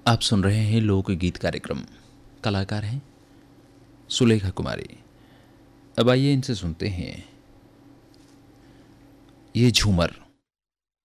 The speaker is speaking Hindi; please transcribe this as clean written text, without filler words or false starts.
आप सुन रहे हैं लोकगीत कार्यक्रम। कलाकार हैं सुलेखा कुमारी। अब आइए इनसे सुनते हैं ये झूमर।